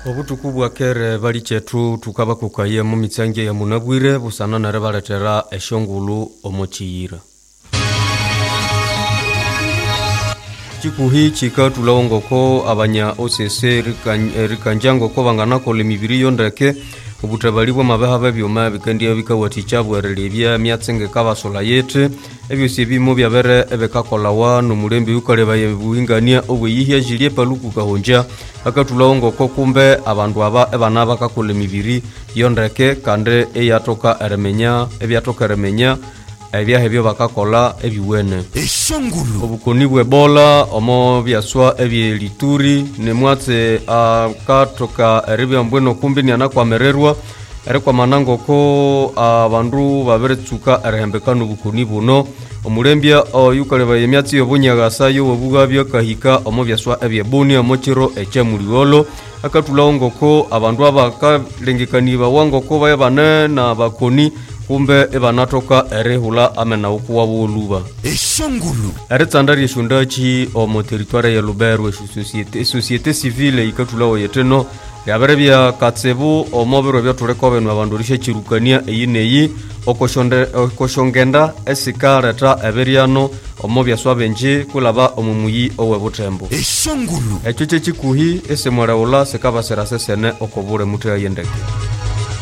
Obutuku bwa kere bali chetu tukaba kukaye mu mitsange ya munabwire busana nare baletera eshongulu omochiyira. Chikuhi chika tulawongoko abanya OCC rikanjango ko bangana ko lemibiri yondeke obutabalibwa mabaha babyoma bikandiya bikawaticha bwerelebya myatsenge kabasola yete ebyo sibimo byabere ebekakolawa no mulembe ukaleba yebuingania obweyihya jilie paluku kahonja akatulawongoko kumbe abandu aba ebana bakakola emibiri yondeke kande eyatoka eremenya ebyatoka eremenya ebyahebyo bakakola ebiwene eshongulu obukoni bwebola omo byaswa ebyelituri nemwatse akatoka eribya mbweno kumbi ni anakwamererwa erekwa manango ko abandu baberetsuka erehembekano obukoni buno omulembya yukaleba yemyatsi yobunyaga yo wobugabya kahika omo byaswa ebyebuni omochiro echamuliolo akatulawongoko abandu abakalengekaniba wangoko bayabane na bakoni kumbe ebanatoka erehula amena ukuwa woluba eshongulu eretsandari eshundachi omo territoire ya Lubero société civile ikatulawo yeteno yabere bya katsebu omo biro bya tulekobenwa abandu rishe chirukania eyineyi okoshongenda esikareta eberiano omo byaswa benje kulaba omumuyi owebutembo eshongulu echo chikuhi esemwara ula sekabasera sesene okobure mutu yendeke.